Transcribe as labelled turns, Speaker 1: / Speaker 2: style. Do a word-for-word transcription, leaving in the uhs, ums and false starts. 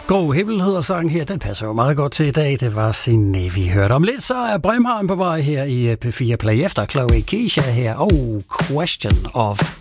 Speaker 1: God himmel hedder sangen her, den passer jo meget godt til i dag. Det var Signe, vi hørte om lidt. Så er Bremhavn på vej her i P fire Play efter Chloe Keisha her. Oh, Question of